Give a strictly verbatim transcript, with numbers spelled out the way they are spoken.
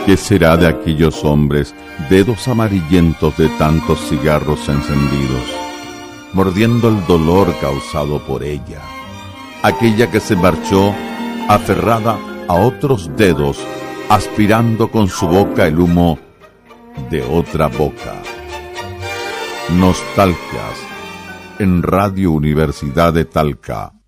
¿Qué será de aquellos hombres, dedos amarillentos de tantos cigarros encendidos, mordiendo el dolor causado por ella? Aquella que se marchó aferrada a otros dedos, aspirando con su boca el humo de otra boca. Nostalgias en Radio Universidad de Talca.